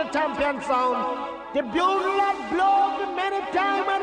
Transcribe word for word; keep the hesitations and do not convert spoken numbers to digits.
champion sound. The bugle that blows many times